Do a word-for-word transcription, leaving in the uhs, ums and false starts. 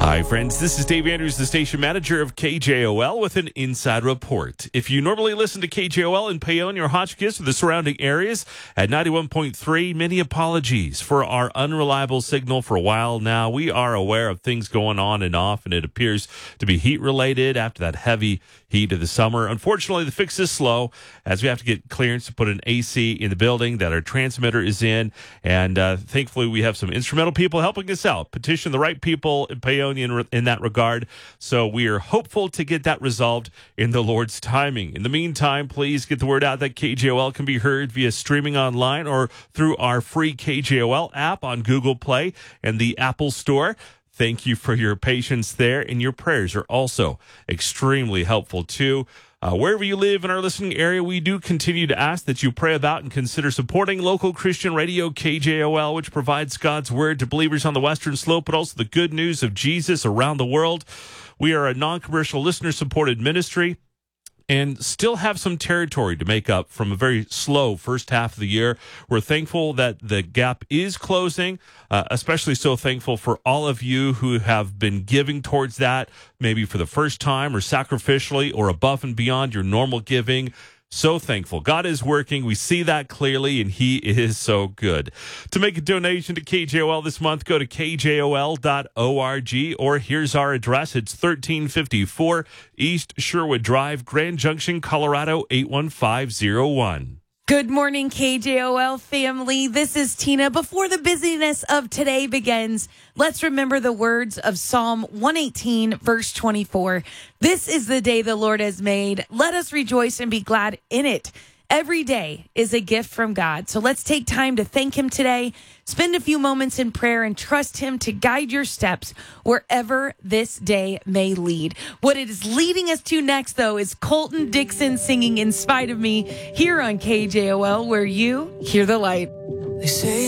Hi, friends. This is Dave Andrews, the station manager of K J O L, with an inside report. If you normally listen to K J O L in Paonia or Hotchkiss or the surrounding areas at ninety-one point three, many apologies for our unreliable signal for a while now. We are aware of things going on and off, and it appears to be heat-related after that heavy heat of the summer. Unfortunately, the fix is slow, as we have to get clearance to put an A C in the building that our transmitter is in, and uh, thankfully we have some instrumental people helping us out. Petition the right people in Paonia in, in that regard, so we are hopeful to get that resolved in the Lord's timing. In the meantime, please get the word out that K J O L can be heard via streaming online or through our free K J O L app on Google Play and the Apple Store. Thank you for your patience there, and your prayers are also extremely helpful too. Uh, wherever you live in our listening area, we do continue to ask that you pray about and consider supporting local Christian radio K J O L, which provides God's word to believers on the Western Slope, but also the good news of Jesus around the world. We are a non-commercial, listener-supported ministry and still have some territory to make up from a very slow first half of the year. We're thankful that the gap is closing, uh, especially so thankful for all of you who have been giving towards that, maybe for the first time or sacrificially or above and beyond your normal giving. So thankful. God is working. We see that clearly, and he is so good. To make a donation to K J O L this month, go to K J O L dot org, or here's our address. It's thirteen fifty-four East Sherwood Drive, Grand Junction, Colorado, eight one five zero one. Good morning, K J O L family. This is Tina. Before the busyness of today begins, let's remember the words of Psalm one eighteen, verse twenty-four. This is the day the Lord has made. Let us rejoice and be glad in it. Every day is a gift from God. So let's take time to thank him today. Spend a few moments in prayer and trust him to guide your steps wherever this day may lead. What it is leading us to next, though, is Colton Dixon singing In Spite of Me here on K J O L, where you hear the light. They say